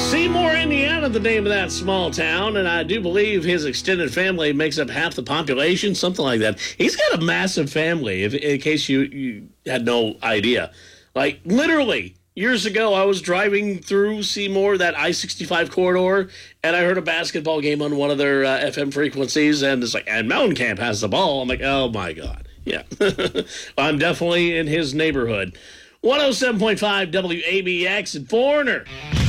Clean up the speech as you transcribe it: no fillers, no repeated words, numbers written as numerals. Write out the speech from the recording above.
Seymour, Indiana, the name of that small town, and I do believe his extended family makes up half the population, something like that. He's got a massive family, in case you had no idea. Like, literally, years ago, I was driving through Seymour, that I-65 corridor, and I heard a basketball game on one of their FM frequencies, and it's like, and Mountain Camp has the ball. I'm like, oh, my God. Yeah. I'm definitely in his neighborhood. 107.5 WABX and Foreigner.